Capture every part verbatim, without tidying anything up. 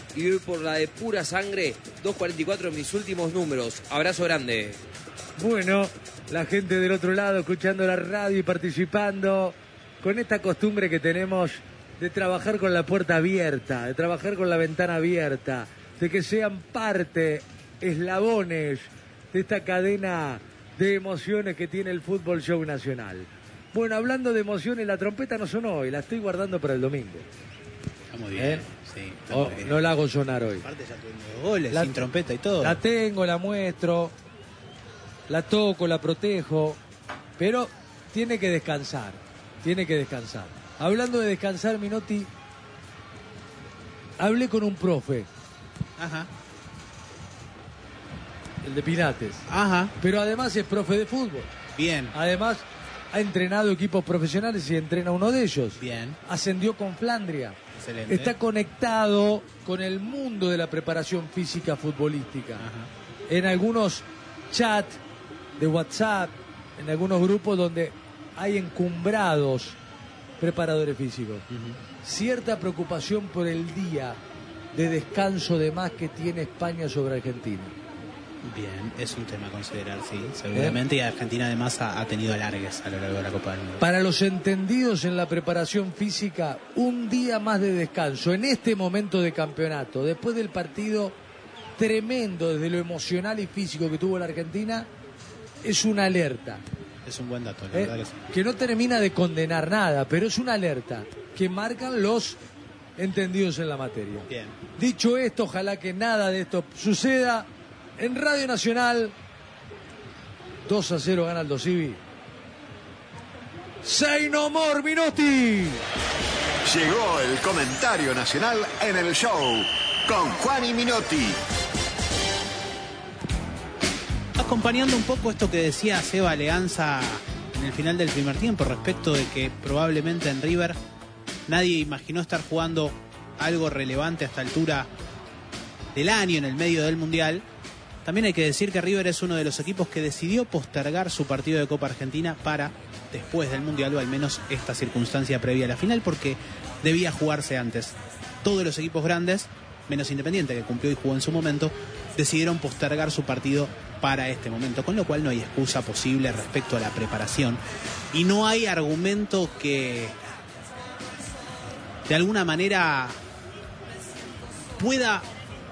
y voy por la de pura sangre, dos cuarenta y cuatro mis últimos números. Abrazo grande. Bueno, la gente del otro lado escuchando la radio y participando con esta costumbre que tenemos de trabajar con la puerta abierta, de trabajar con la ventana abierta, de que sean parte, eslabones de esta cadena de emociones que tiene el Fútbol Show Nacional. Bueno, hablando de emociones, la trompeta no sonó hoy, la estoy guardando para el domingo. Está muy bien, ¿Eh? sí. Está Oh, muy bien. no la hago sonar hoy. Aparte ya tuvimos dos goles, La- sin trompeta y todo. La tengo, la muestro, la toco, la protejo, pero tiene que descansar, tiene que descansar. Hablando de descansar, Minotti, hablé con un profe, Ajá, el de Pilates, ajá, pero además es profe de fútbol. bien, Además, ha entrenado equipos profesionales y entrena uno de ellos. bien, Ascendió con Flandria. excelente. Está conectado con el mundo de la preparación física futbolística. Ajá. En algunos chats de WhatsApp, en algunos grupos donde hay encumbrados preparadores físicos. Ujú. Cierta preocupación por el día de descanso de más que tiene España sobre Argentina. Bien, es un tema a considerar, sí, seguramente. Y Argentina además ha, ha tenido alargues a lo largo de la Copa del Mundo. Para los entendidos en la preparación física, un día más de descanso en este momento de campeonato, después del partido tremendo desde lo emocional y físico que tuvo la Argentina, es una alerta. Es un buen dato, la ¿eh? verdad que sí. Que no termina de condenar nada, pero es una alerta que marcan los entendidos en la materia. Bien. Dicho esto, ojalá que nada de esto suceda. En Radio Nacional, dos a cero gana Aldo Civi. Say no more, Minotti. Llegó el comentario nacional en el show con Juan y Minotti. Acompañando un poco esto que decía Seba Leanza en el final del primer tiempo respecto de que probablemente en River nadie imaginó estar jugando algo relevante a esta altura del año en el medio del Mundial. También hay que decir que River es uno de los equipos que decidió postergar su partido de Copa Argentina para después del Mundial, o al menos esta circunstancia previa a la final, porque debía jugarse antes. Todos los equipos grandes, menos Independiente, que cumplió y jugó en su momento, decidieron postergar su partido para este momento, con lo cual no hay excusa posible respecto a la preparación. Y no hay argumento que de alguna manera pueda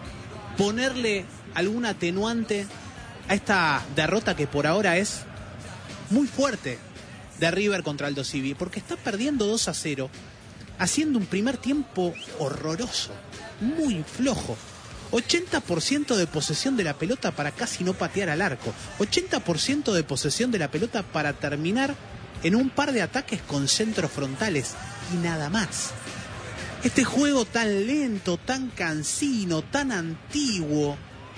ponerle algún atenuante a esta derrota que por ahora es muy fuerte de River contra Aldo Civi, porque está perdiendo dos a cero, haciendo un primer tiempo horroroso, muy flojo. ochenta por ciento de posesión de la pelota para casi no patear al arco, ochenta por ciento de posesión de la pelota para terminar en un par de ataques con centros frontales y nada más. Este juego tan lento, tan cansino, tan antiguo,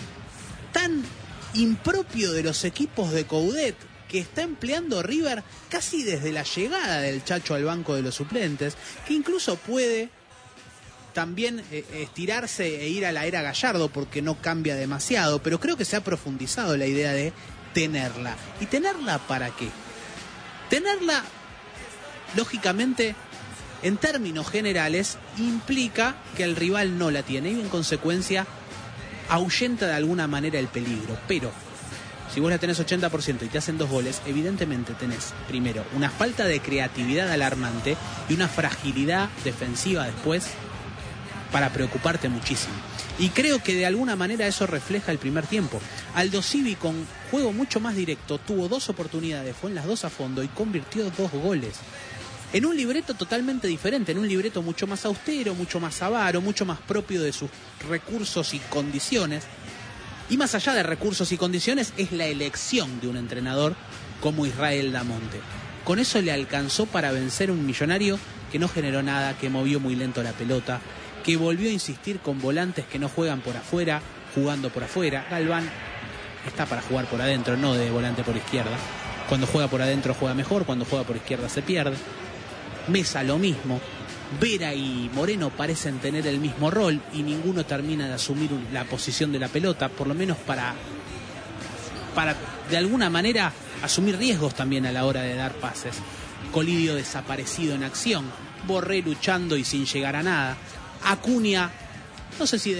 tan impropio de los equipos de Coudet que está empleando River casi desde la llegada del Chacho al banco de los suplentes, que incluso puede también eh, estirarse e ir a la era Gallardo porque no cambia demasiado, pero creo que se ha profundizado la idea de tenerla. ¿Y tenerla para qué? Tenerla, lógicamente, en términos generales, implica que el rival no la tiene y en consecuencia ahuyenta de alguna manera el peligro. Pero si vos la tenés ochenta por ciento y te hacen dos goles, evidentemente tenés, primero, una falta de creatividad alarmante y una fragilidad defensiva después para preocuparte muchísimo. Y creo que de alguna manera eso refleja el primer tiempo. Aldo Civi, con juego mucho más directo, tuvo dos oportunidades, fue en las dos a fondo y convirtió dos goles. En un libreto totalmente diferente, en un libreto mucho más austero, mucho más avaro, mucho más propio de sus recursos y condiciones. Y más allá de recursos y condiciones, es la elección de un entrenador como Israel Damonte. Con eso le alcanzó para vencer un Millonario que no generó nada, que movió muy lento la pelota, que volvió a insistir con volantes que no juegan por afuera, jugando por afuera. Galván está para jugar por adentro, no de volante por izquierda. Cuando juega por adentro juega mejor, cuando juega por izquierda se pierde. Mesa lo mismo. Vera y Moreno parecen tener el mismo rol y ninguno termina de asumir la posición de la pelota, por lo menos para, para de alguna manera asumir riesgos también a la hora de dar pases. Colidio desaparecido en acción, Borré luchando y sin llegar a nada, Acuña, no sé si de